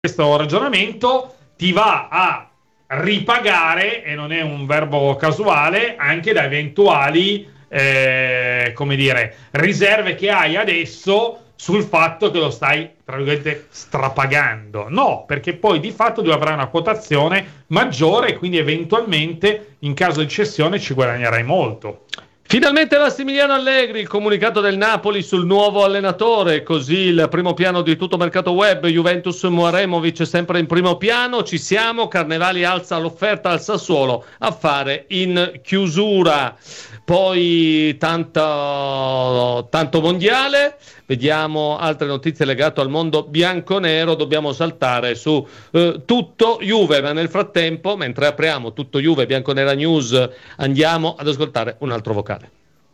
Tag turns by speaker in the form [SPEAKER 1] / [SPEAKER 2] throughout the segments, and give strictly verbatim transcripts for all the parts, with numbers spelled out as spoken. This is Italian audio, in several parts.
[SPEAKER 1] questo ragionamento ti va a ripagare, e non è un verbo casuale, anche da eventuali eh, come dire, riserve che hai adesso sul fatto che lo stai, tra virgolette, strapagando. No, perché poi di fatto tu avrai una quotazione maggiore e quindi eventualmente in caso di cessione ci guadagnerai molto.
[SPEAKER 2] Finalmente Massimiliano Allegri, il comunicato del Napoli sul nuovo allenatore, così il primo piano di tutto mercato web, Juventus Mouremovic sempre in primo piano, ci siamo, Carnevali alza l'offerta al Sassuolo a fare in chiusura. Poi tanto, tanto mondiale, vediamo altre notizie legate al mondo bianconero, dobbiamo saltare su eh, tutto Juve, ma nel frattempo, mentre apriamo tutto Juve Bianconera News, andiamo ad ascoltare un altro vocale.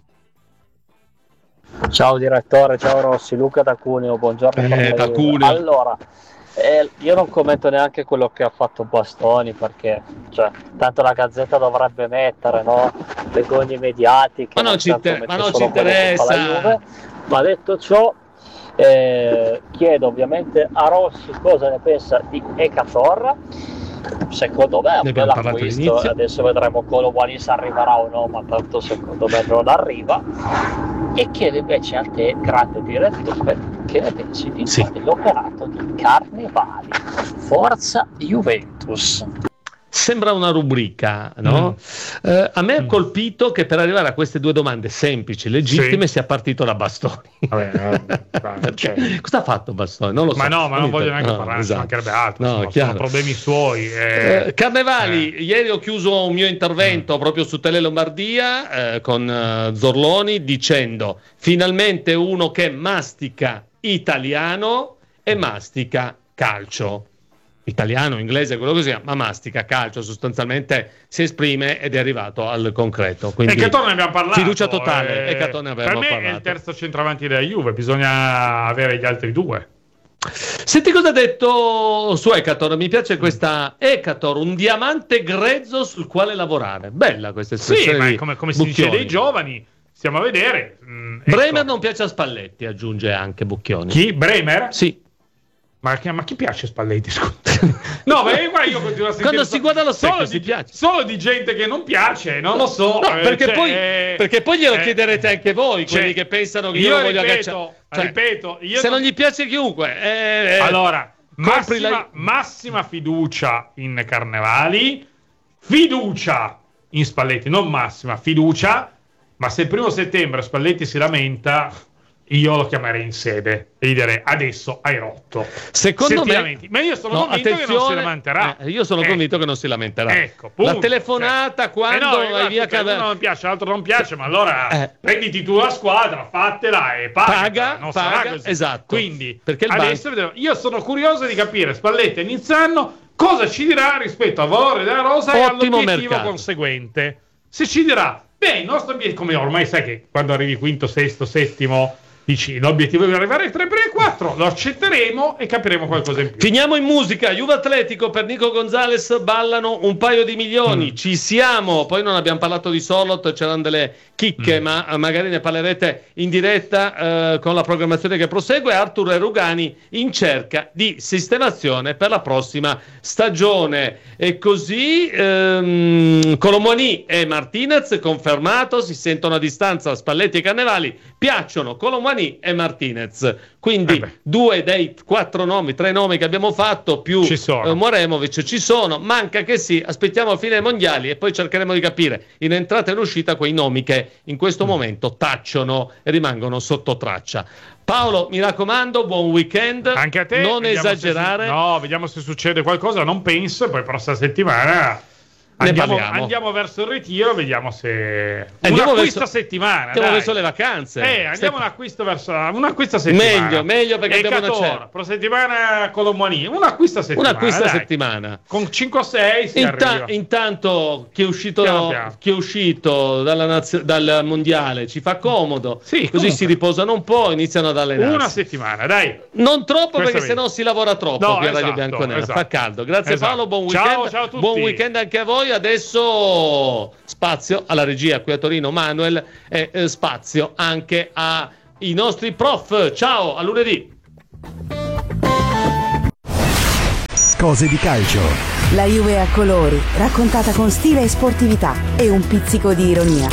[SPEAKER 3] Ciao direttore, ciao Rossi, Luca da Cuneo, buongiorno.
[SPEAKER 2] Eh, da Cuneo.
[SPEAKER 3] Allora, eh, io non commento neanche quello che ha fatto Bastoni, perché cioè, tanto la Gazzetta dovrebbe mettere, no, le gogne mediatiche,
[SPEAKER 2] ma non, non ci, inter- ma non ci interessa.
[SPEAKER 3] Juve. Ma detto ciò, eh, chiedo ovviamente a Rossi cosa ne pensa di Ekator. Secondo me è un bel acquisto, adesso vedremo Colomani se arriverà o no, ma tanto secondo me non arriva. E chiedo invece a te, grande direttore, che ne pensi di
[SPEAKER 2] sì.
[SPEAKER 3] l'operato di Carnevali, Forza Juventus.
[SPEAKER 2] Sembra una rubrica, no? Mm. Eh, a me ha colpito che per arrivare a queste due domande semplici, legittime, sì. sia partito da Bastoni.
[SPEAKER 1] Vabbè, no,
[SPEAKER 2] cioè, cosa ha fatto Bastoni? Non lo so.
[SPEAKER 1] Ma no, ma non voglio neanche
[SPEAKER 2] no,
[SPEAKER 1] parlare,
[SPEAKER 2] esatto.
[SPEAKER 1] ci mancherebbe altro,
[SPEAKER 2] no,
[SPEAKER 1] sono, sono problemi suoi. Eh.
[SPEAKER 2] Eh, Carnevali,
[SPEAKER 1] eh.
[SPEAKER 2] ieri ho chiuso un mio intervento mm. proprio su Tele Lombardia eh, con uh, Zorloni dicendo finalmente uno che mastica italiano e mastica calcio. Italiano, inglese, quello che sia, ma mastica calcio, sostanzialmente si esprime ed è arrivato al concreto. Quindi
[SPEAKER 1] e Ekator ne abbiamo parlato.
[SPEAKER 2] Fiducia totale.
[SPEAKER 1] Eh,
[SPEAKER 2] Ekator ne abbiamo
[SPEAKER 1] per me
[SPEAKER 2] parlato.
[SPEAKER 1] è il terzo centravanti della Juve, bisogna avere gli altri due.
[SPEAKER 2] Senti cosa ha detto su Ekator, mi piace questa Ekator, un diamante grezzo sul quale lavorare. Bella questa espressione.
[SPEAKER 1] Sì, ma come, come si dice dei giovani, stiamo a vedere. Mm,
[SPEAKER 2] Bremer
[SPEAKER 1] ecco.
[SPEAKER 2] non piace a Spalletti, aggiunge anche Bucchioni.
[SPEAKER 1] Chi? Bremer?
[SPEAKER 2] Sì.
[SPEAKER 1] Ma, ma chi piace Spalletti? Scusa. No, ma qua io continuo a sentire
[SPEAKER 2] quando si guarda lo
[SPEAKER 1] solo
[SPEAKER 2] si
[SPEAKER 1] di,
[SPEAKER 2] piace.
[SPEAKER 1] Solo di gente che non piace, non lo so.
[SPEAKER 2] No, perché,
[SPEAKER 1] cioè,
[SPEAKER 2] poi,
[SPEAKER 1] eh,
[SPEAKER 2] perché poi glielo
[SPEAKER 1] eh,
[SPEAKER 2] chiederete anche voi,
[SPEAKER 1] cioè,
[SPEAKER 2] quelli che pensano che io,
[SPEAKER 1] io
[SPEAKER 2] lo voglio
[SPEAKER 1] ripeto,
[SPEAKER 2] agganciare. Cioè,
[SPEAKER 1] ripeto, io
[SPEAKER 2] se
[SPEAKER 1] non...
[SPEAKER 2] non gli piace chiunque. Eh,
[SPEAKER 1] allora, massima,
[SPEAKER 2] la...
[SPEAKER 1] massima fiducia in Carnevali, fiducia in Spalletti, non massima, fiducia, ma se il primo settembre Spalletti si lamenta, io lo chiamerei in sede e gli direi adesso hai rotto.
[SPEAKER 2] Secondo me,
[SPEAKER 1] ma io sono
[SPEAKER 2] no,
[SPEAKER 1] convinto che non si lamenterà.
[SPEAKER 2] Eh, io sono
[SPEAKER 1] eh.
[SPEAKER 2] convinto che non si lamenterà.
[SPEAKER 1] Ecco, punto.
[SPEAKER 2] La telefonata
[SPEAKER 1] cioè,
[SPEAKER 2] quando
[SPEAKER 1] eh no,
[SPEAKER 2] vai via
[SPEAKER 1] cioè, uno non piace, l'altro non piace, ma allora eh. prenditi tu la squadra, fatela e paga.
[SPEAKER 2] Paga,
[SPEAKER 1] non
[SPEAKER 2] paga,
[SPEAKER 1] sarà così.
[SPEAKER 2] Esatto.
[SPEAKER 1] Quindi
[SPEAKER 2] perché il
[SPEAKER 1] adesso ban- io sono curioso di capire Spalletti a inizio anno cosa ci dirà rispetto al valore della rosa e all'obiettivo
[SPEAKER 2] mercato.
[SPEAKER 1] conseguente. Se ci dirà, beh, il nostro obiettivo, come ormai sai che quando arrivi quinto, sesto, settimo, dici l'obiettivo è arrivare ai tre per quattro, lo accetteremo e capiremo qualcosa in più.
[SPEAKER 2] Finiamo in musica. Juve Atletico per Nico Gonzalez ballano un paio di milioni. Mm. Ci siamo. Poi non abbiamo parlato di Solot, c'erano delle chicche, mm. ma magari ne parlerete in diretta eh, con la programmazione che prosegue. Arthur Rugani in cerca di sistemazione per la prossima stagione. E così ehm, Colomani e Martinez confermato, si sentono a distanza Spalletti e Carnevali, piacciono Colomani e Martinez, quindi eh due dei quattro nomi, tre nomi che abbiamo fatto più eh, Mouremovic ci sono, manca che sì, aspettiamo la fine dei mondiali e poi cercheremo di capire in entrata e in uscita quei nomi che in questo mm. momento tacciono e rimangono sotto traccia. Paolo, mi raccomando, buon weekend,
[SPEAKER 1] anche a te,
[SPEAKER 2] non esagerare.
[SPEAKER 1] Se, no, vediamo se succede qualcosa, non penso, e poi prossima settimana Andiamo, andiamo verso il ritiro, vediamo se
[SPEAKER 2] andiamo
[SPEAKER 1] una questa
[SPEAKER 2] verso,
[SPEAKER 1] settimana.
[SPEAKER 2] Andiamo
[SPEAKER 1] dai.
[SPEAKER 2] verso le vacanze.
[SPEAKER 1] Eh, andiamo un acquisto verso una questa settimana.
[SPEAKER 2] Meglio, meglio perché
[SPEAKER 1] e
[SPEAKER 2] abbiamo
[SPEAKER 1] Ekator,
[SPEAKER 2] una certa.
[SPEAKER 1] Pro settimana Colomani, una acquista settimana.
[SPEAKER 2] Una acquista
[SPEAKER 1] dai.
[SPEAKER 2] settimana.
[SPEAKER 1] Con cinque sei si
[SPEAKER 2] Inta-
[SPEAKER 1] arriva.
[SPEAKER 2] Intanto chi è uscito
[SPEAKER 1] piano, piano.
[SPEAKER 2] chi è uscito dalla nazio- dal mondiale ci fa comodo.
[SPEAKER 1] Sì,
[SPEAKER 2] così
[SPEAKER 1] comunque.
[SPEAKER 2] si riposano un po', iniziano ad allenarsi.
[SPEAKER 1] Una settimana, dai.
[SPEAKER 2] Non troppo
[SPEAKER 1] Questa
[SPEAKER 2] perché
[SPEAKER 1] vedi.
[SPEAKER 2] sennò si lavora troppo
[SPEAKER 1] No,
[SPEAKER 2] qui a Radio
[SPEAKER 1] esatto,
[SPEAKER 2] Bianconera.
[SPEAKER 1] esatto.
[SPEAKER 2] Fa caldo. Grazie
[SPEAKER 1] esatto.
[SPEAKER 2] Paolo, buon
[SPEAKER 1] ciao,
[SPEAKER 2] weekend.
[SPEAKER 1] ciao a tutti.
[SPEAKER 2] Buon weekend anche a voi. Adesso spazio alla regia qui a Torino Manuel e eh, spazio anche ai nostri prof. Ciao, a lunedì.
[SPEAKER 4] cose di calcio.
[SPEAKER 5] La Juve a colori, raccontata con stile e sportività e un pizzico di ironia.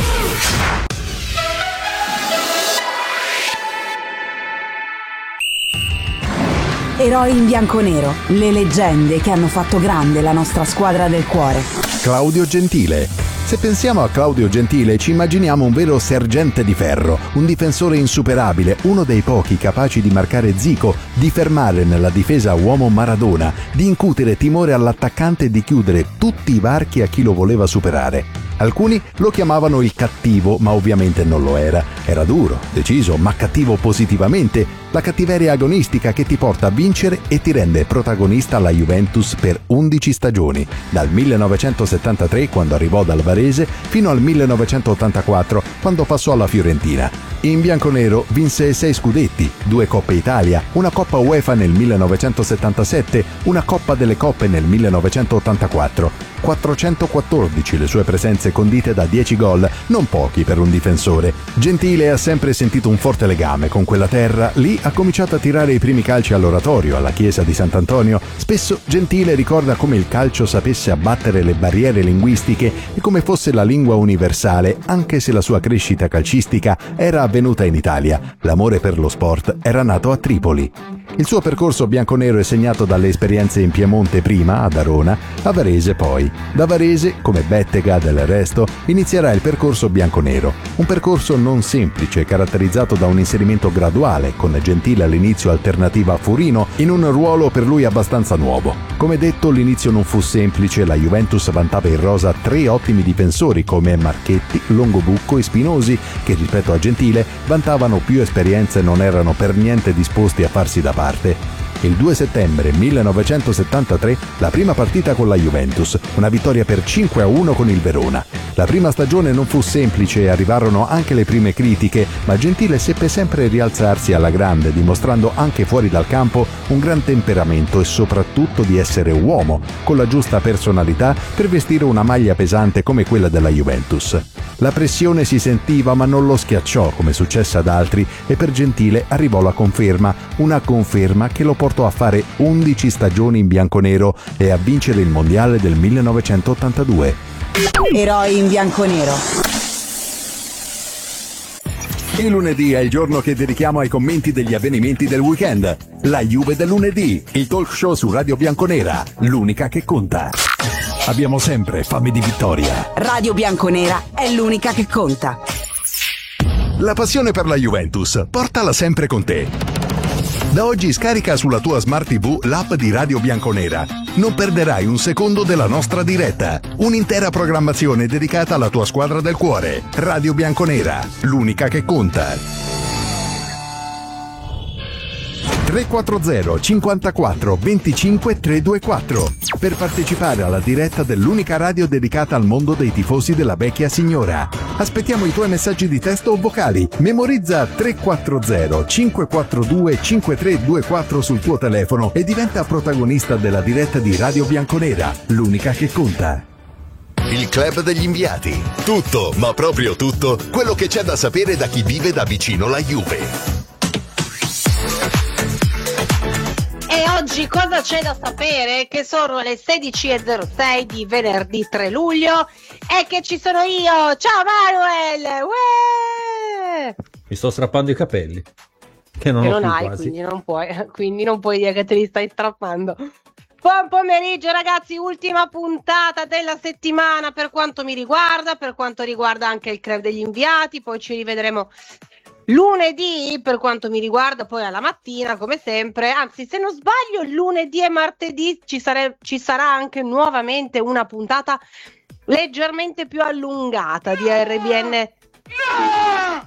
[SPEAKER 5] Eroi in bianconero, le leggende che hanno fatto grande la nostra squadra del cuore.
[SPEAKER 4] Claudio Gentile. Se pensiamo a Claudio Gentile ci immaginiamo un vero sergente di ferro, un difensore insuperabile, uno dei pochi capaci di marcare Zico, di fermare nella difesa uomo Maradona, di incutere timore all'attaccante e di chiudere tutti i varchi a chi lo voleva superare. Alcuni lo chiamavano il cattivo, ma ovviamente non lo era. Era duro, deciso, ma cattivo positivamente. La cattiveria agonistica che ti porta a vincere e ti rende protagonista alla Juventus per undici stagioni, dal millenovecentosettantatré, quando arrivò dal Varese, fino al millenovecentottantaquattro, quando passò alla Fiorentina. In bianconero vinse sei scudetti, due Coppe Italia, una Coppa UEFA nel millenovecentosettantasette, una Coppa delle Coppe nel millenovecentottantaquattro. quattrocentoquattordici le sue presenze condite da dieci gol, non pochi per un difensore. Gentile ha sempre sentito un forte legame con quella terra, lì ha cominciato a tirare i primi calci all'oratorio, alla chiesa di Sant'Antonio. Spesso Gentile ricorda come il calcio sapesse abbattere le barriere linguistiche e come fosse la lingua universale, anche se la sua crescita calcistica era avvenuta in Italia. L'amore per lo sport era nato a Tripoli. Il suo percorso bianconero è segnato dalle esperienze in Piemonte prima, ad Arona, a Varese poi. Da Varese, come Bettega del resto, inizierà il percorso bianconero. Un percorso non semplice, caratterizzato da un inserimento graduale, con Gentile all'inizio alternativa a Furino, in un ruolo per lui abbastanza nuovo. Come detto, l'inizio non fu semplice, la Juventus vantava in rosa tre ottimi difensori come Marchetti, Longobucco e Spinosi, che rispetto a Gentile vantavano più esperienza e non erano per niente disposti a farsi da parte. Il due settembre millenovecentosettantatré la prima partita con la Juventus, una vittoria per cinque a uno con il Verona. La prima stagione non fu semplice e arrivarono anche le prime critiche, ma Gentile seppe sempre rialzarsi alla grande, dimostrando anche fuori dal campo un gran temperamento e soprattutto di essere uomo, con la giusta personalità per vestire una maglia pesante come quella della Juventus. La pressione si sentiva ma non lo schiacciò come successe ad altri e per Gentile arrivò la conferma, una conferma che lo portò a fare undici stagioni in bianconero e a vincere il mondiale del millenovecentottantadue.
[SPEAKER 5] Eroi in bianconero.
[SPEAKER 4] Il lunedì è il giorno che dedichiamo ai commenti degli avvenimenti del weekend. La Juve del lunedì, il talk show su Radio Bianconera, l'unica che conta. Abbiamo sempre fame di vittoria.
[SPEAKER 5] Radio Bianconera è l'unica che conta.
[SPEAKER 4] La passione per la Juventus, portala sempre con te. Da oggi scarica sulla tua Smart tivù l'app di Radio Bianconera. Non perderai un secondo della nostra diretta. Un'intera programmazione dedicata alla tua squadra del cuore. Radio Bianconera, l'unica che conta. tre quattro zero cinquantaquattro venticinque trecentoventiquattro per partecipare alla diretta dell'unica radio dedicata al mondo dei tifosi della vecchia signora. Aspettiamo i tuoi messaggi di testo o vocali. Memorizza tre quattro zero cinquequattrodue cinquetrecentoventiquattro sul tuo telefono e diventa protagonista della diretta di Radio Bianconera, l'unica che conta. Il club degli inviati. Tutto, ma proprio tutto, quello che c'è da sapere da chi vive da vicino la Juve.
[SPEAKER 6] E oggi cosa c'è da sapere? Che sono le sedici e zero sei di venerdì tre luglio e che ci sono io. Ciao Manuel! Uè!
[SPEAKER 2] Mi sto strappando i capelli. Che non,
[SPEAKER 6] che
[SPEAKER 2] ho
[SPEAKER 6] non
[SPEAKER 2] più
[SPEAKER 6] hai,
[SPEAKER 2] quasi.
[SPEAKER 6] quindi non puoi, quindi non puoi dire che te li stai strappando. Buon pomeriggio ragazzi, ultima puntata della settimana per quanto mi riguarda, per quanto riguarda anche il club degli inviati, poi ci rivedremo lunedì per quanto mi riguarda, poi alla mattina come sempre, anzi se non sbaglio lunedì e martedì ci, sare- ci sarà anche nuovamente una puntata leggermente più allungata di R B N no!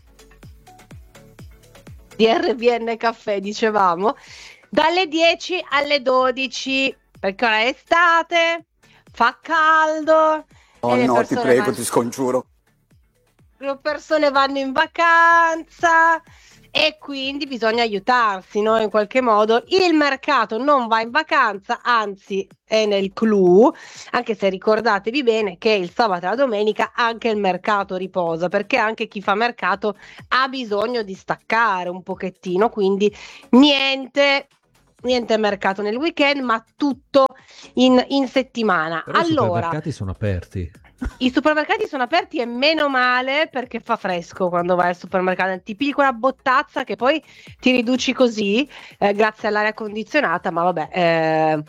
[SPEAKER 6] di R B N Caffè, dicevamo, dalle dieci alle dodici, perché ora è estate, fa caldo.
[SPEAKER 7] Oh no, ti prego, vanno... ti scongiuro.
[SPEAKER 6] Le persone vanno in vacanza e quindi bisogna aiutarsi, no? In qualche modo il mercato non va in vacanza, anzi è nel clou, anche se ricordatevi bene che il sabato e la domenica anche il mercato riposa, perché anche chi fa mercato ha bisogno di staccare un pochettino, quindi niente niente mercato nel weekend, ma tutto in, in settimana.
[SPEAKER 8] Però
[SPEAKER 6] allora,
[SPEAKER 8] i supermercati sono aperti.
[SPEAKER 6] I supermercati sono aperti e meno male, perché fa fresco quando vai al supermercato, ti pigli quella bottazza che poi ti riduci così eh, grazie all'aria condizionata, ma vabbè, eh,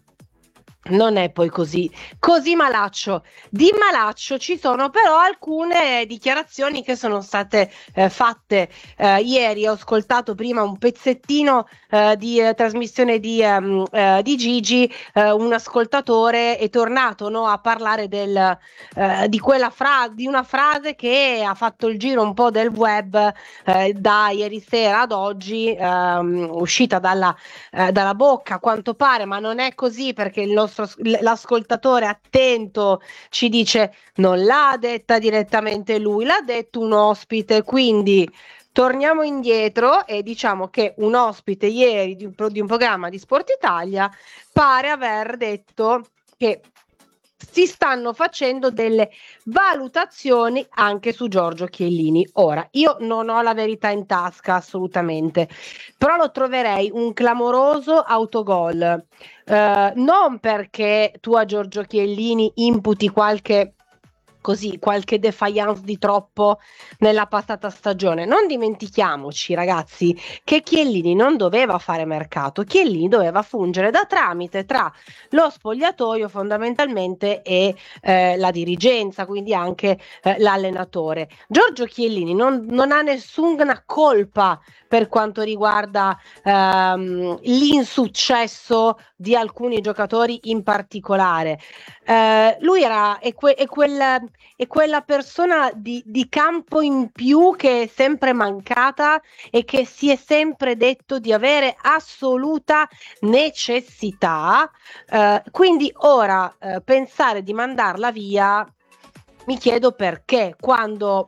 [SPEAKER 6] non è poi così così malaccio. Di malaccio ci sono però alcune dichiarazioni che sono state eh, fatte eh, ieri. Ho ascoltato prima un pezzettino eh, di eh, trasmissione di, um, eh, di Gigi, eh, un ascoltatore è tornato, no, a parlare del, eh, di quella frase, di una frase che ha fatto il giro un po' del web eh, da ieri sera ad oggi, ehm, uscita dalla, eh, dalla bocca a quanto pare, ma non è così, perché il nostro l'ascoltatore attento ci dice non l'ha detta direttamente lui, l'ha detto un ospite. Quindi torniamo indietro e diciamo che un ospite ieri di un, di un programma di Sport Italia pare aver detto che si stanno facendo delle valutazioni anche su Giorgio Chiellini. Ora, io non ho la verità in tasca assolutamente, però lo troverei un clamoroso autogol, eh, non perché tu a Giorgio Chiellini imputi qualche così qualche defiance di troppo nella passata stagione. Non dimentichiamoci, ragazzi, che Chiellini non doveva fare mercato, Chiellini doveva fungere da tramite tra lo spogliatoio fondamentalmente e eh, la dirigenza, quindi anche eh, l'allenatore. Giorgio Chiellini non, non ha nessuna colpa per quanto riguarda ehm, l'insuccesso di alcuni giocatori in particolare. Eh, lui era è, que, è, quel, è quella persona di, di campo in più che è sempre mancata e che si è sempre detto di avere assoluta necessità. Eh, quindi ora eh, pensare di mandarla via, mi chiedo perché, quando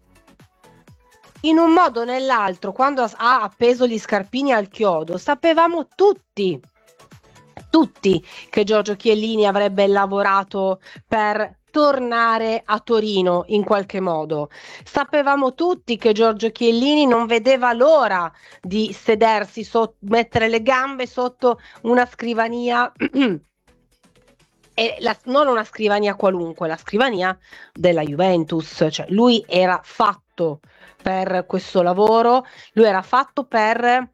[SPEAKER 6] in un modo o nell'altro, quando ha appeso gli scarpini al chiodo, sapevamo tutti tutti che Giorgio Chiellini avrebbe lavorato per tornare a Torino in qualche modo. Sapevamo tutti che Giorgio Chiellini non vedeva l'ora di sedersi, sotto, mettere le gambe sotto una scrivania e la, non una scrivania qualunque, la scrivania della Juventus. Cioè, lui era fatto per questo lavoro, lui era fatto per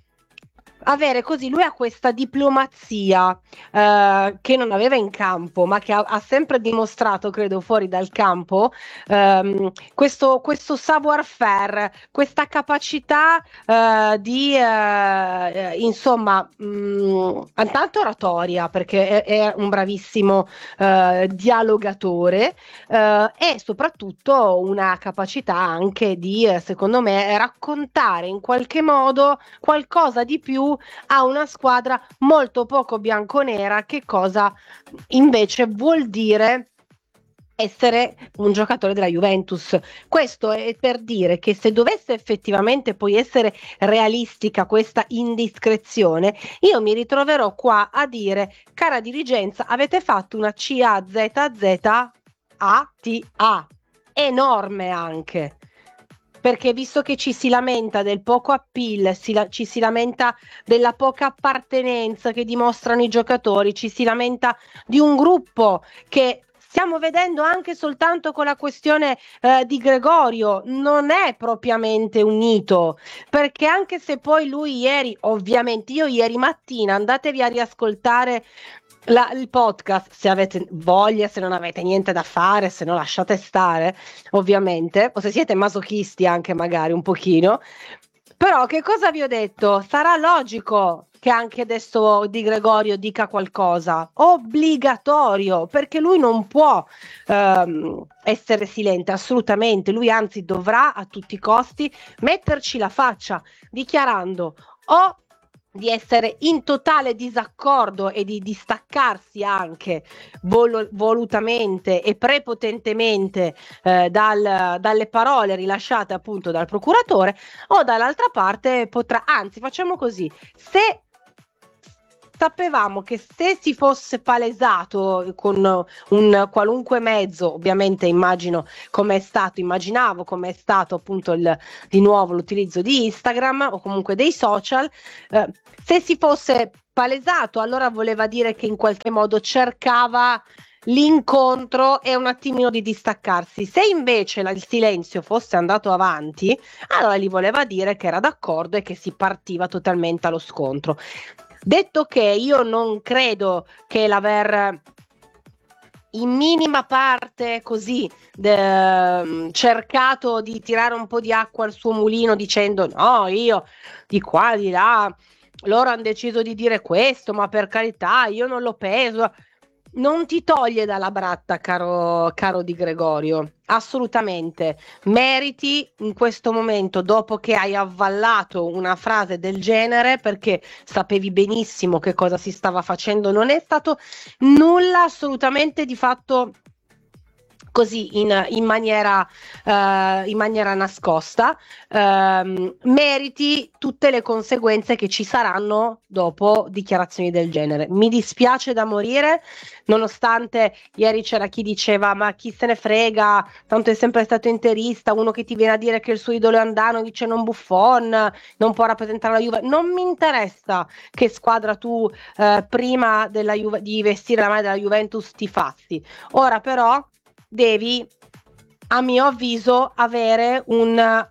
[SPEAKER 6] avere così, lui ha questa diplomazia eh, che non aveva in campo, ma che ha, ha sempre dimostrato, credo, fuori dal campo, ehm, questo, questo savoir-faire, questa capacità eh, di, eh, insomma, mh, tanto oratoria, perché è, è un bravissimo eh, dialogatore, eh, e soprattutto una capacità anche di, eh, secondo me, raccontare in qualche modo qualcosa di più a una squadra molto poco bianconera, che cosa invece vuol dire essere un giocatore della Juventus. Questo è per dire che se dovesse effettivamente poi essere realistica questa indiscrezione, io mi ritroverò qua a dire: cara dirigenza, avete fatto una C A Z Z A T A enorme, anche perché visto che ci si lamenta del poco appeal, si la, ci si lamenta della poca appartenenza che dimostrano i giocatori, ci si lamenta di un gruppo che stiamo vedendo anche soltanto con la questione eh, di Gregorio non è propriamente unito, perché anche se poi lui ieri, ovviamente io ieri mattina, andatevi a riascoltare La, il podcast se avete voglia, se non avete niente da fare, se no lasciate stare ovviamente, o se siete masochisti anche magari un pochino. Però che cosa vi ho detto? Sarà logico che anche adesso Di Gregorio dica qualcosa, obbligatorio, perché lui non può ehm, essere silente, assolutamente. Lui anzi dovrà a tutti i costi metterci la faccia, dichiarando o di essere in totale disaccordo e di distaccarsi anche vol- volutamente e prepotentemente eh, dal, dalle parole rilasciate appunto dal procuratore, o dall'altra parte potrà, anzi facciamo così, se sapevamo che se si fosse palesato con un qualunque mezzo, ovviamente immagino come è stato, immaginavo come è stato appunto il, di nuovo l'utilizzo di Instagram o comunque dei social, eh, se si fosse palesato allora voleva dire che in qualche modo cercava l'incontro e un attimino di distaccarsi. Se invece la, il silenzio fosse andato avanti, allora gli voleva dire che era d'accordo e che si partiva totalmente allo scontro. Detto che io non credo che l'aver in minima parte così de, cercato di tirare un po' di acqua al suo mulino dicendo no, io di qua di là, loro hanno deciso di dire questo, ma per carità io non lo peso, non ti toglie dalla bratta, caro, caro Di Gregorio, assolutamente. Meriti in questo momento, dopo che hai avvallato una frase del genere, perché sapevi benissimo che cosa si stava facendo, non è stato nulla assolutamente di fatto così in, in maniera uh, in maniera nascosta. Uh, meriti tutte le conseguenze che ci saranno dopo dichiarazioni del genere. Mi dispiace da morire, nonostante ieri c'era chi diceva ma chi se ne frega, tanto è sempre stato interista, uno che ti viene a dire che il suo idolo è Andano dice non Buffon, non può rappresentare la Juve. Non mi interessa che squadra tu uh, prima della Juve, di vestire la maglia della Juventus tifassi. Ora però devi, a mio avviso, avere un...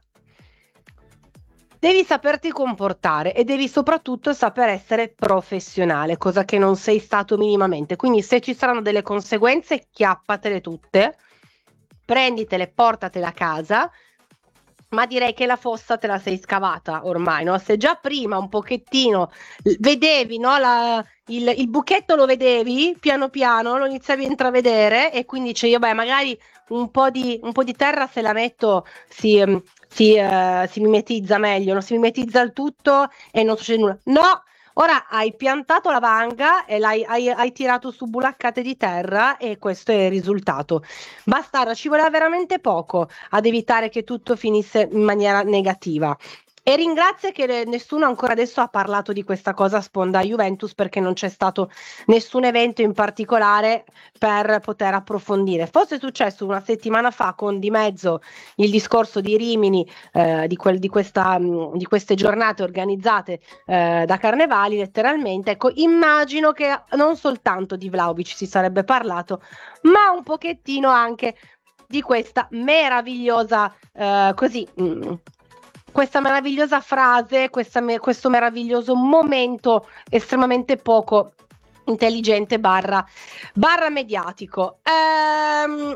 [SPEAKER 6] devi saperti comportare e devi soprattutto saper essere professionale, cosa che non sei stato minimamente. Quindi se ci saranno delle conseguenze, chiappatele tutte, prenditele, portatele a casa, ma direi che la fossa te la sei scavata ormai, no? Se già prima un pochettino vedevi, no, la, il, il buchetto lo vedevi, piano piano lo iniziavi a intravedere e quindi dicevi, beh, magari un po' di, un po' di terra se la metto si, si, uh, si mimetizza meglio, no? Si mimetizza il tutto e non succede nulla. No! Ora hai piantato la vanga e l'hai hai, hai tirato su bulaccate di terra e questo è il risultato. Bastarda, ci voleva veramente poco ad evitare che tutto finisse in maniera negativa. E ringrazio che nessuno ancora adesso ha parlato di questa cosa sponda Juventus, perché non c'è stato nessun evento in particolare per poter approfondire. Fosse successo una settimana fa con di mezzo il discorso di Rimini, eh, di, quel, di, questa, di queste giornate organizzate eh, da Carnevali letteralmente, ecco, immagino che non soltanto di Vlahovic si sarebbe parlato, ma un pochettino anche di questa meravigliosa eh, così mh, questa meravigliosa frase, questa, questo meraviglioso momento estremamente poco intelligente barra, barra mediatico. Ehm,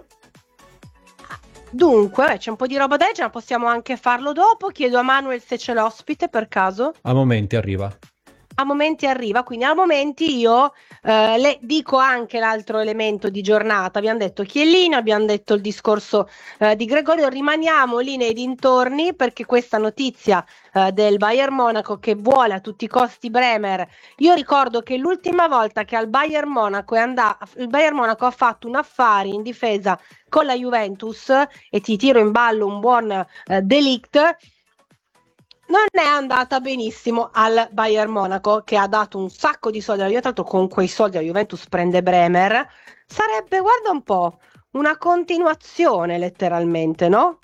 [SPEAKER 6] dunque, beh, c'è un po' di roba da leggere, ma possiamo anche farlo dopo. Chiedo a Manuel se c'è l'ospite per caso.
[SPEAKER 8] A momenti arriva.
[SPEAKER 6] A momenti arriva, quindi a momenti io eh, le dico anche l'altro elemento di giornata. Abbiamo detto Chiellini, abbiamo detto il discorso eh, di Gregorio, rimaniamo lì nei dintorni perché questa notizia eh, del Bayern Monaco che vuole a tutti i costi Bremer. Io ricordo che l'ultima volta che al Bayern Monaco è andato, il Bayern Monaco ha fatto un affare in difesa con la Juventus, e ti tiro in ballo un buon eh, De Ligt, non è andata benissimo al Bayern Monaco, che ha dato un sacco di soldi alla Juventus. Tra l'altro con quei soldi la Juventus prende Bremer. Sarebbe, guarda un po', una continuazione letteralmente, no?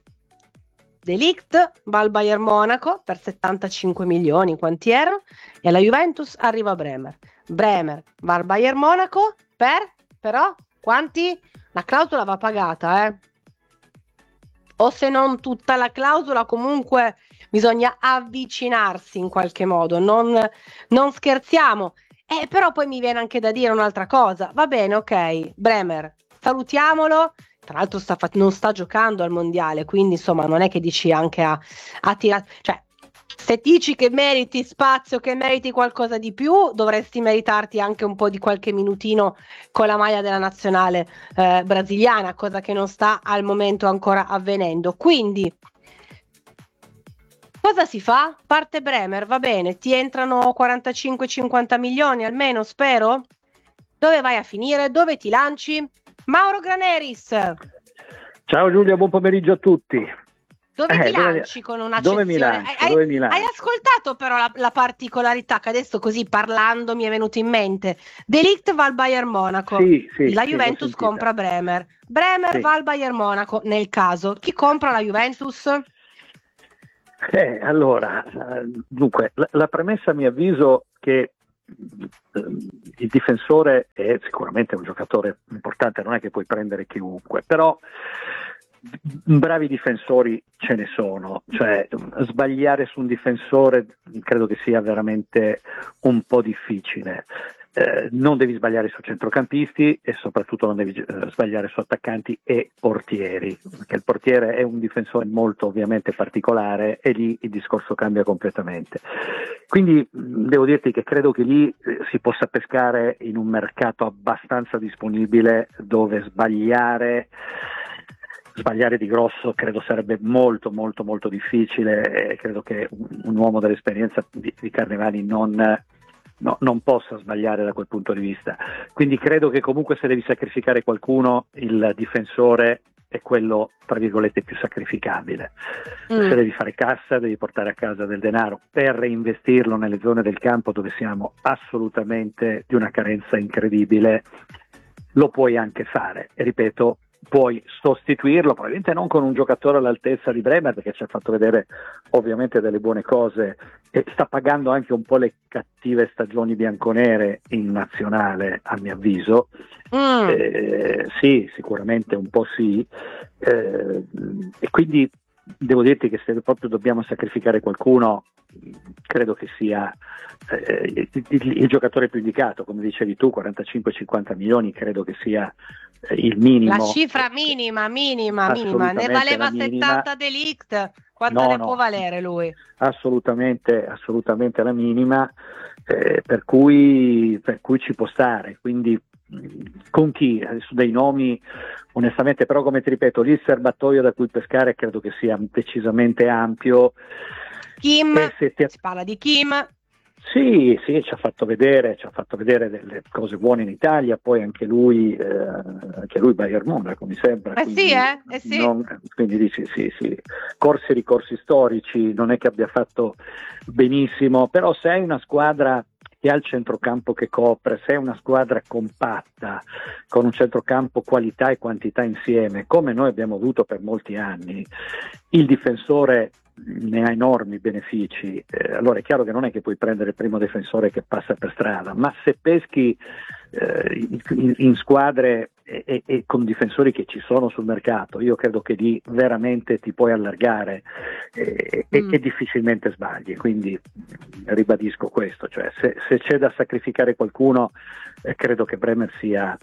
[SPEAKER 6] De Ligt va al Bayern Monaco per settantacinque milioni, quanti erano? E alla Juventus arriva Bremer. Bremer va al Bayern Monaco per, però, quanti? La clausola va pagata, eh? O se non tutta la clausola, comunque bisogna avvicinarsi in qualche modo, non, non scherziamo. Eh, però poi mi viene anche da dire un'altra cosa. Va bene, ok, Bremer, salutiamolo. Tra l'altro sta fa- non sta giocando al mondiale, quindi insomma non è che dici anche a, a tirare, cioè se dici che meriti spazio, che meriti qualcosa di più, dovresti meritarti anche un po' di qualche minutino con la maglia della nazionale eh, brasiliana, cosa che non sta al momento ancora avvenendo. Quindi cosa si fa? Parte Bremer, va bene, ti entrano quarantacinque cinquanta milioni almeno, spero? Dove vai a finire? Dove ti lanci? Mauro Graneris.
[SPEAKER 9] Ciao Giulia, buon pomeriggio a tutti.
[SPEAKER 6] Dove
[SPEAKER 8] Eh,
[SPEAKER 6] ti
[SPEAKER 8] dove-
[SPEAKER 6] lanci con una
[SPEAKER 8] dove mi
[SPEAKER 6] cessione?
[SPEAKER 8] lancio?
[SPEAKER 6] Hai,
[SPEAKER 8] Dove mi lancio?
[SPEAKER 6] hai ascoltato però la, la particolarità che adesso così parlando mi è venuto in mente. De Ligt va al Bayern Monaco,
[SPEAKER 8] Sì, sì,
[SPEAKER 6] la
[SPEAKER 8] sì, l'ho
[SPEAKER 6] Juventus
[SPEAKER 8] sentita.
[SPEAKER 6] compra Bremer, Bremer
[SPEAKER 8] Sì.
[SPEAKER 6] va al Bayern Monaco, nel caso chi compra la Juventus?
[SPEAKER 8] Eh, allora, eh, dunque, la, la premessa a mio avviso che eh, il difensore è sicuramente un giocatore importante, non è che puoi prendere chiunque, però bravi difensori ce ne sono, cioè sbagliare su un difensore credo che sia veramente un po' difficile. Eh, non devi sbagliare su centrocampisti e soprattutto non devi eh, sbagliare su attaccanti e portieri, perché il portiere è un difensore molto ovviamente particolare e lì il discorso cambia completamente. Quindi mh, devo dirti che credo che lì eh, si possa pescare in un mercato abbastanza disponibile dove sbagliare Sbagliare di grosso credo sarebbe molto molto molto difficile e credo che un, un uomo dell'esperienza di, di Carnevali non, no, non possa sbagliare da quel punto di vista. Quindi credo che comunque se devi sacrificare qualcuno, il difensore è quello tra virgolette più sacrificabile. Mm. Se devi fare cassa, devi portare a casa del denaro per reinvestirlo nelle zone del campo dove siamo assolutamente di una carenza incredibile, lo puoi anche fare e ripeto, puoi sostituirlo, probabilmente non con un giocatore all'altezza di Bremer, perché ci ha fatto vedere ovviamente delle buone cose e sta pagando anche un po' le cattive stagioni bianconere in nazionale, a mio avviso. Mm. Eh, sì, sicuramente un po' sì. Eh, e quindi devo dirti che se proprio dobbiamo sacrificare qualcuno, credo che sia eh, il, il, il giocatore più indicato, come dicevi tu, quarantacinque cinquanta milioni credo che sia eh, il minimo.
[SPEAKER 6] La cifra minima, minima, minima. Ne valeva settanta De Ligt, quanto
[SPEAKER 8] no,
[SPEAKER 6] ne
[SPEAKER 8] no,
[SPEAKER 6] può valere lui?
[SPEAKER 8] Assolutamente, assolutamente la minima, eh, per cui per cui ci può stare, quindi con chi? Su dei nomi onestamente, però come ti ripeto, lì il serbatoio da cui pescare credo che sia decisamente ampio.
[SPEAKER 6] Kim, ti... si parla di Kim.
[SPEAKER 8] Sì, sì, ci ha fatto vedere, ci ha fatto vedere delle cose buone in Italia, poi anche lui, eh, anche lui Bayern Monaco mi sembra.
[SPEAKER 6] Eh sì, eh? eh sì.
[SPEAKER 8] Non, quindi dici sì, sì, corsi e ricorsi storici, non è che abbia fatto benissimo, però se hai una squadra che ha il centrocampo che copre, se è una squadra compatta, con un centrocampo qualità e quantità insieme, come noi abbiamo avuto per molti anni, il difensore ne ha enormi benefici. Eh, allora è chiaro che non è che puoi prendere il primo difensore che passa per strada, ma se peschi eh, in, in squadre e, e, e con difensori che ci sono sul mercato, io credo che lì veramente ti puoi allargare eh, mm. e, e difficilmente sbagli, quindi ribadisco questo, cioè se, se c'è da sacrificare qualcuno eh, credo che Bremer sia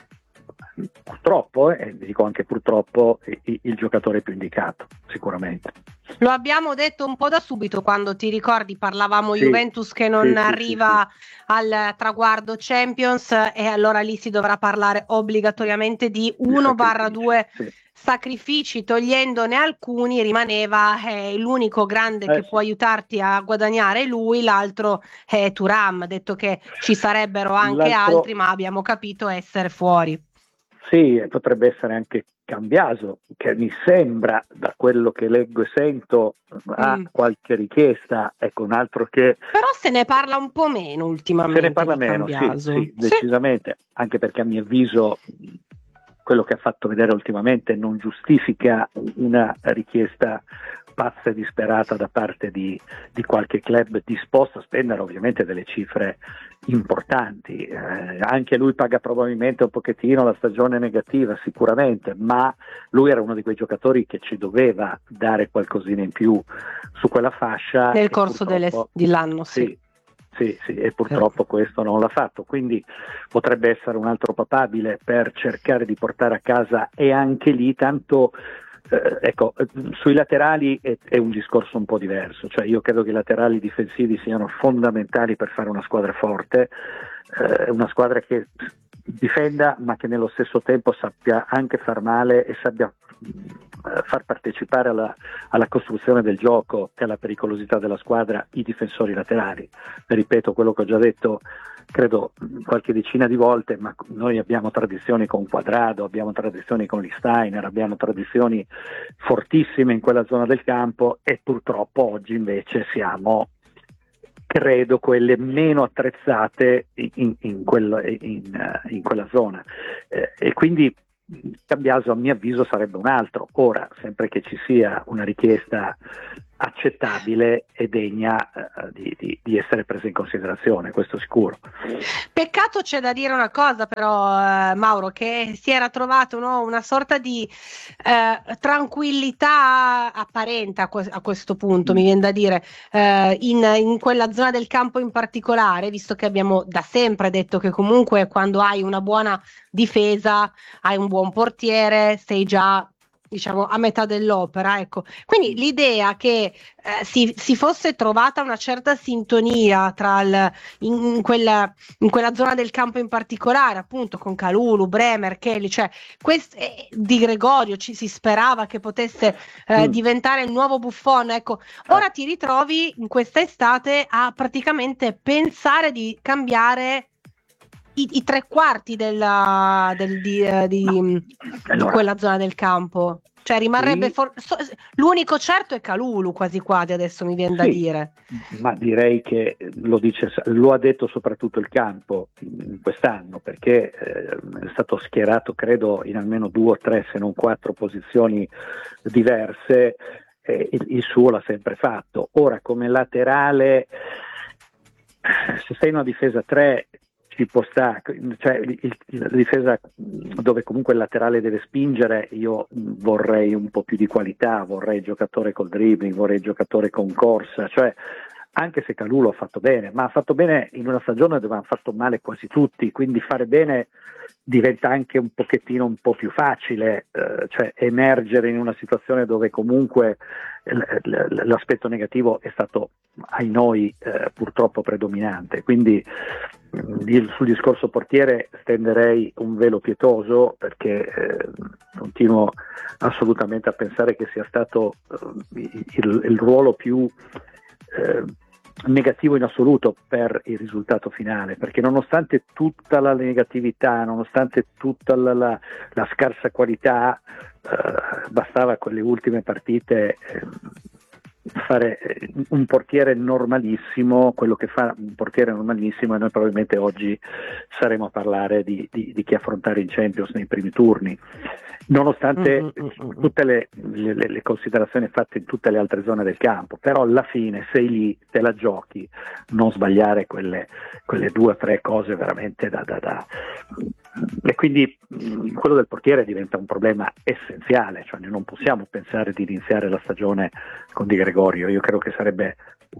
[SPEAKER 8] purtroppo, e eh, dico anche purtroppo, il, il giocatore più indicato, sicuramente.
[SPEAKER 6] Lo abbiamo detto un po' da subito, quando ti ricordi parlavamo sì, Juventus che non
[SPEAKER 8] sì,
[SPEAKER 6] arriva
[SPEAKER 8] sì, sì.
[SPEAKER 6] al traguardo Champions, e allora lì si dovrà parlare obbligatoriamente di uno barra due sì. sacrifici, togliendone alcuni rimaneva eh, l'unico grande eh, che sì. può aiutarti a guadagnare lui, l'altro è Thuram, detto che ci sarebbero anche l'altro... altri, ma abbiamo capito essere fuori.
[SPEAKER 8] Sì, potrebbe essere anche Cambiaso, che mi sembra, da quello che leggo e sento, ha mm. qualche richiesta, ecco un altro che...
[SPEAKER 6] Però se ne parla un po' meno ultimamente.
[SPEAKER 8] Se ne parla meno, sì, sì, decisamente, sì. Anche perché a mio avviso quello che ha fatto vedere ultimamente non giustifica una richiesta pazza e disperata da parte di, di qualche club disposto a spendere ovviamente delle cifre importanti. Eh, anche lui paga probabilmente un pochettino la stagione negativa sicuramente, ma lui era uno di quei giocatori che ci doveva dare qualcosina in più su quella fascia
[SPEAKER 6] nel corso delle, dell'anno sì.
[SPEAKER 8] sì Sì, sì, e purtroppo eh. questo non l'ha fatto, quindi potrebbe essere un altro papabile per cercare di portare a casa, e anche lì tanto eh, ecco, sui laterali è, è un discorso un po' diverso, cioè io credo che i laterali difensivi siano fondamentali per fare una squadra forte, eh, una squadra che difenda ma che nello stesso tempo sappia anche far male e sappia eh, far partecipare alla, alla costruzione del gioco e alla pericolosità della squadra i difensori laterali. Ripeto quello che ho già detto credo qualche decina di volte, ma noi abbiamo tradizioni con Quadrado, abbiamo tradizioni con Lichtsteiner, abbiamo tradizioni fortissime in quella zona del campo, e purtroppo oggi invece siamo, credo, quelle meno attrezzate in, in, quella, in, in quella zona, eh, e quindi il Cambiaso a mio avviso sarebbe un altro. Ora, sempre che ci sia una richiesta accettabile e degna eh, di, di, di essere presa in considerazione, questo sicuro.
[SPEAKER 6] Peccato, c'è da dire una cosa però, eh, Mauro, che si era trovato, no, una sorta di eh, tranquillità apparente a, que- a questo punto, mm. mi viene da dire, eh, in, in quella zona del campo in particolare, visto che abbiamo da sempre detto che comunque quando hai una buona difesa, hai un buon portiere, sei già, diciamo, a metà dell'opera, ecco. Quindi l'idea che eh, si, si fosse trovata una certa sintonia tra il, in, in, quella, in quella zona del campo in particolare, appunto con Kalulu, Bremer, Kelly, cioè quest, eh, Di Gregorio, ci si sperava che potesse eh, mm. diventare il nuovo Buffon, ecco. Ora ti ritrovi in questa estate a praticamente pensare di cambiare I, i tre quarti della, del, di, uh, di, no. allora, di quella zona del campo, cioè rimarrebbe sì. for- so, l'unico certo è Kalulu quasi quasi, adesso mi viene sì, da dire,
[SPEAKER 8] ma direi che lo dice, lo ha detto soprattutto il campo in quest'anno, perché eh, è stato schierato credo in almeno due o tre se non quattro posizioni diverse, eh, il, il suo l'ha sempre fatto. Ora come laterale, se sei in una difesa tre ci può stare, cioè il, il, la difesa dove comunque il laterale deve spingere, io vorrei un po' più di qualità, vorrei giocatore col dribbling, vorrei giocatore con corsa, cioè anche se Kalulu ha fatto bene, ma ha fatto bene in una stagione dove hanno fatto male quasi tutti, quindi fare bene diventa anche un pochettino un po' più facile, eh, cioè emergere in una situazione dove comunque l- l- l'aspetto negativo è stato ai noi eh, purtroppo predominante. Quindi mh, sul discorso portiere stenderei un velo pietoso, perché eh, continuo assolutamente a pensare che sia stato eh, il, il ruolo più eh, negativo in assoluto per il risultato finale, perché nonostante tutta la negatività, nonostante tutta la, la, la scarsa qualità, eh, bastava quelle ultime partite eh, fare un portiere normalissimo, quello che fa un portiere normalissimo, e noi probabilmente oggi saremo a parlare di, di, di chi affrontare in Champions nei primi turni, nonostante mm-hmm. tutte le, le, le considerazioni fatte in tutte le altre zone del campo. Però alla fine sei lì, te la giochi, non sbagliare quelle, quelle due o tre cose veramente da, da, da e quindi mh, quello del portiere diventa un problema essenziale, cioè non possiamo pensare di iniziare la stagione con Di Gregorio. Io credo che sarebbe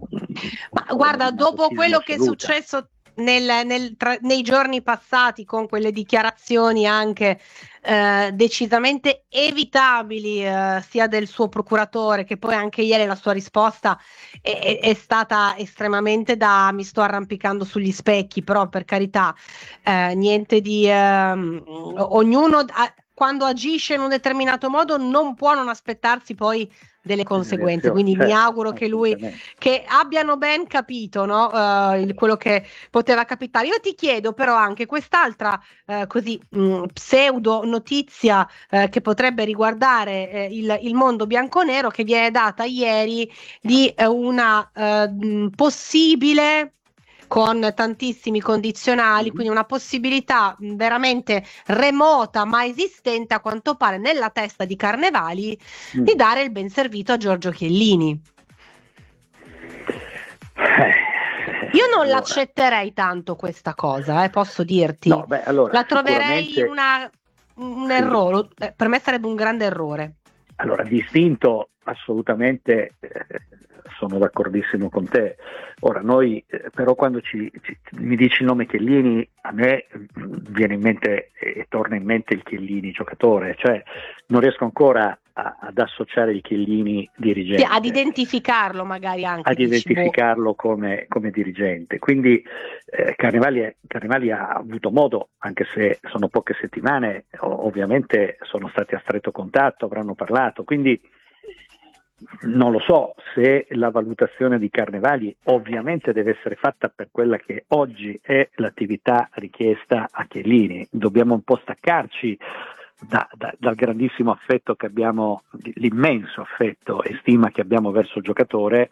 [SPEAKER 6] ma guarda, dopo quello che è successo nel, nel, tra, nei giorni passati, con quelle dichiarazioni anche eh, decisamente evitabili eh, sia del suo procuratore, che poi anche ieri la sua risposta è, è stata estremamente da mi sto arrampicando sugli specchi, però per carità eh, niente di eh, ognuno a, quando agisce in un determinato modo non può non aspettarsi poi delle conseguenze, quindi certo, mi auguro che lui che abbiano ben capito, no, uh, il, quello che poteva capitare. Io ti chiedo però anche quest'altra uh, così mh, pseudo notizia uh, che potrebbe riguardare uh, il, il mondo bianconero, che viene data ieri di uh, una uh, possibile, con tantissimi condizionali, quindi una possibilità veramente remota ma esistente a quanto pare nella testa di Carnevali, mm. di dare il ben servito a Giorgio Chiellini. Io non allora. l'accetterei tanto questa cosa, eh, posso dirti.
[SPEAKER 8] No, beh, allora,
[SPEAKER 6] la troverei una, un errore, eh, per me sarebbe un grande errore.
[SPEAKER 8] Allora, distinto assolutamente, eh, sono d'accordissimo con te. Ora noi eh, però quando ci, ci, mi dici il nome Chiellini, a me viene in mente e eh, torna in mente il Chiellini giocatore, cioè non riesco ancora a, ad associare il Chiellini dirigente.
[SPEAKER 6] Sì, ad identificarlo magari anche.
[SPEAKER 8] Ad identificarlo come, come dirigente. Quindi eh, Carnevali, è, Carnevali ha avuto modo, anche se sono poche settimane, ovviamente sono stati a stretto contatto, avranno parlato, quindi non lo so se la valutazione di Carnevali ovviamente deve essere fatta per quella che oggi è l'attività richiesta a Chiellini. Dobbiamo un po' staccarci da, da, dal grandissimo affetto che abbiamo, l'immenso affetto e stima che abbiamo verso il giocatore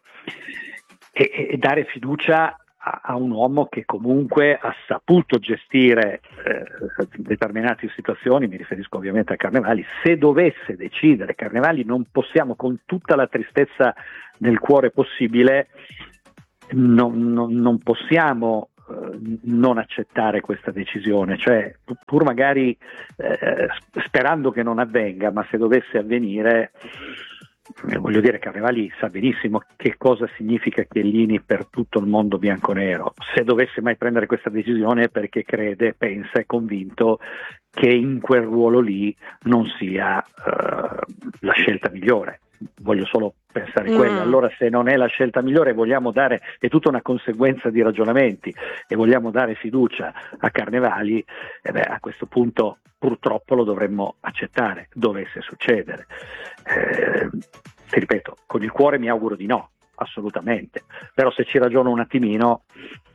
[SPEAKER 8] e, e dare fiducia a, a un uomo che comunque ha saputo gestire eh, determinate situazioni. Mi riferisco ovviamente a Carnevali. Se dovesse decidere Carnevali, non possiamo, con tutta la tristezza nel cuore possibile, non, non, non possiamo eh, non accettare questa decisione, cioè pur magari eh, sperando che non avvenga, ma se dovesse avvenire, eh, voglio dire, Carnevali sa benissimo che cosa significa Chiellini per tutto il mondo bianconero. Se dovesse mai prendere questa decisione è perché crede, pensa, è convinto che in quel ruolo lì non sia eh, la scelta migliore. Voglio solo pensare mm. quello. Allora, se non è la scelta migliore, vogliamo dare, è tutta una conseguenza di ragionamenti, e vogliamo dare fiducia a Carnevali, e beh, a questo punto purtroppo lo dovremmo accettare, dovesse succedere. Eh, ti ripeto, con il cuore mi auguro di no, assolutamente, però se ci ragiono un attimino,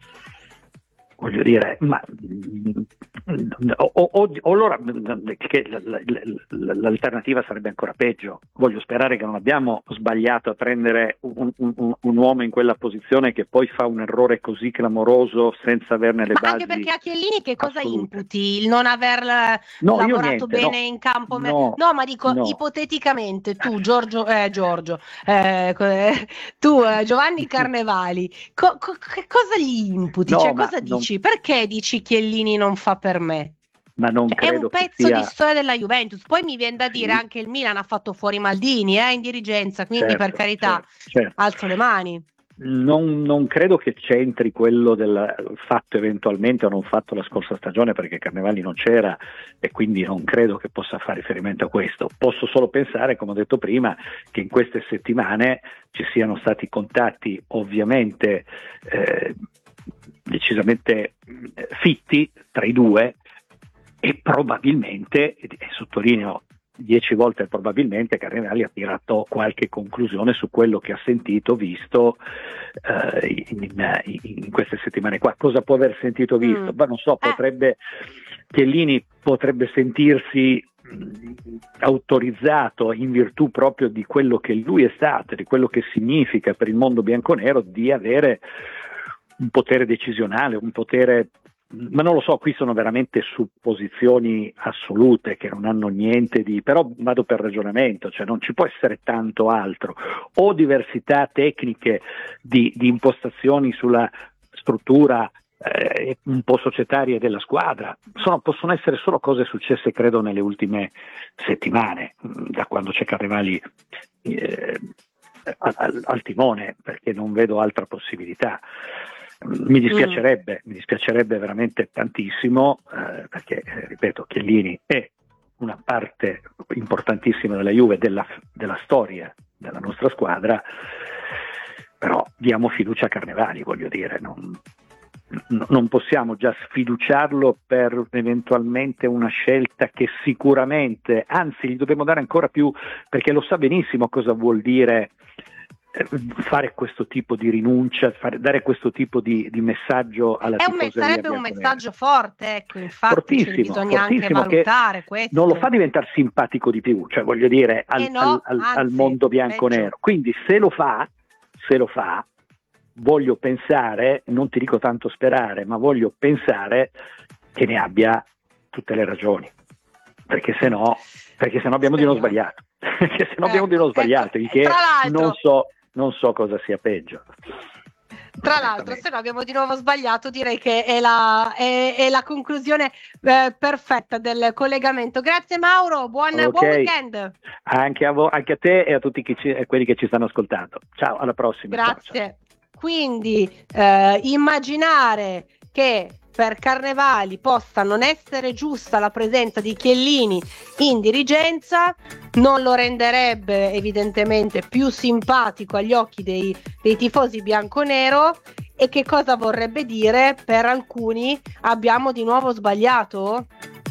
[SPEAKER 8] voglio dire, ma o, o, o allora che l'alternativa sarebbe ancora peggio. Voglio sperare che non abbiamo sbagliato a prendere un, un, un uomo in quella posizione che poi fa un errore così clamoroso senza averne le
[SPEAKER 6] ma
[SPEAKER 8] basi.
[SPEAKER 6] Anche perché a Chiellini che cosa
[SPEAKER 8] assolute.
[SPEAKER 6] imputi? Il non aver
[SPEAKER 8] no,
[SPEAKER 6] lavorato
[SPEAKER 8] niente,
[SPEAKER 6] bene
[SPEAKER 8] no,
[SPEAKER 6] in campo?
[SPEAKER 8] No,
[SPEAKER 6] no ma dico
[SPEAKER 8] no.
[SPEAKER 6] ipoteticamente tu Giorgio, eh, Giorgio eh, tu eh, Giovanni Carnevali, co- co- che cosa gli imputi?
[SPEAKER 8] No,
[SPEAKER 6] cioè cosa dici?
[SPEAKER 8] Non...
[SPEAKER 6] Perché dici Chiellini non fa per me?
[SPEAKER 8] Ma non
[SPEAKER 6] Cioè,
[SPEAKER 8] credo
[SPEAKER 6] è un pezzo
[SPEAKER 8] sia...
[SPEAKER 6] di storia della Juventus. Poi mi viene da
[SPEAKER 8] sì.
[SPEAKER 6] dire anche il Milan ha fatto fuori Maldini eh, in dirigenza, quindi
[SPEAKER 8] certo,
[SPEAKER 6] per carità
[SPEAKER 8] certo, certo.
[SPEAKER 6] alzo le mani.
[SPEAKER 8] Non, non credo che c'entri quello del fatto eventualmente o non fatto la scorsa stagione, perché Carnevali non c'era e quindi non credo che possa fare riferimento a questo. Posso solo pensare, come ho detto prima, che in queste settimane ci siano stati contatti ovviamente eh, decisamente fitti tra i due, e probabilmente, e sottolineo dieci volte probabilmente, Carnevali ha tirato qualche conclusione su quello che ha sentito, visto eh, in, in queste settimane qua. Cosa può aver sentito, visto?
[SPEAKER 6] Mm.
[SPEAKER 8] Beh, non so, potrebbe Chiellini potrebbe sentirsi mh, autorizzato, in virtù proprio di quello che lui è stato, di quello che significa per il mondo bianconero, di avere un potere decisionale, un potere, ma non lo so, qui sono veramente supposizioni assolute che non hanno niente di, però vado per ragionamento, cioè non ci può essere tanto altro, o diversità tecniche di, di impostazioni sulla struttura eh, un po' societaria della squadra. Sono, possono essere solo cose successe, credo, nelle ultime settimane, da quando c'è Carnevali eh, al, al timone, perché non vedo altra possibilità. Mi dispiacerebbe, mm. mi dispiacerebbe veramente tantissimo, eh, perché, eh, ripeto, Chiellini è una parte importantissima della Juve, della, della storia della nostra squadra, però diamo fiducia a Carnevali, voglio dire, non, non possiamo già sfiduciarlo per eventualmente una scelta che sicuramente, anzi gli dobbiamo dare ancora più, perché lo sa benissimo cosa vuol dire fare questo tipo di rinuncia, fare, dare questo tipo di, di messaggio alla
[SPEAKER 6] È un,
[SPEAKER 8] tifoseria
[SPEAKER 6] sarebbe un messaggio forte, ecco, infatti
[SPEAKER 8] fortissimo,
[SPEAKER 6] bisogna anche valutare questo.
[SPEAKER 8] Non lo fa diventare simpatico di più, cioè voglio dire al,
[SPEAKER 6] eh no,
[SPEAKER 8] al,
[SPEAKER 6] anzi,
[SPEAKER 8] al mondo bianconero. Quindi se lo fa, se lo fa, voglio pensare, non ti dico tanto sperare, ma voglio pensare che ne abbia tutte le ragioni, perché se no, perché se no abbiamo Speriamo. di non sbagliato, perché se no abbiamo di non sbagliato, il che non so non so cosa sia peggio.
[SPEAKER 6] Tra l'altro, se no abbiamo di nuovo sbagliato, direi che è la, è, è la conclusione eh, perfetta del collegamento. Grazie Mauro, buon, okay. buon weekend.
[SPEAKER 8] Anche a, vo- anche a te e a tutti chi ci, quelli che ci stanno ascoltando. Ciao, alla prossima.
[SPEAKER 6] Grazie.
[SPEAKER 8] Ciao, ciao.
[SPEAKER 6] Quindi eh, immaginare che per Carnevali possa non essere giusta la presenza di Chiellini in dirigenza non lo renderebbe evidentemente più simpatico agli occhi dei, dei tifosi bianconero. E che cosa vorrebbe dire? Per alcuni abbiamo di nuovo sbagliato?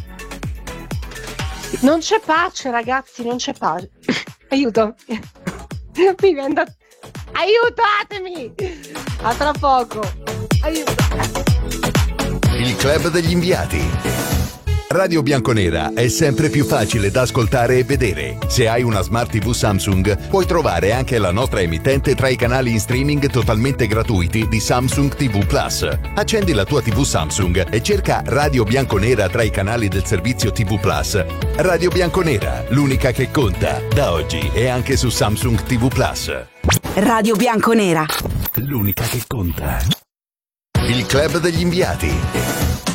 [SPEAKER 6] Non c'è pace, ragazzi, non c'è pace. Aiuto. Aiutatemi! A tra poco. Aiuto.
[SPEAKER 4] Il club degli inviati. Radio Bianconera è sempre più facile da ascoltare e vedere. Se hai una Smart tivù Samsung, puoi trovare anche la nostra emittente tra i canali in streaming totalmente gratuiti di Samsung tivù Plus. Accendi la tua tivù Samsung e cerca Radio Bianconera tra i canali del servizio tivù Plus. Radio Bianconera, l'unica che conta, da oggi e anche su Samsung tivù Plus.
[SPEAKER 5] Radio Bianconera,
[SPEAKER 4] l'unica che conta. Il club degli inviati.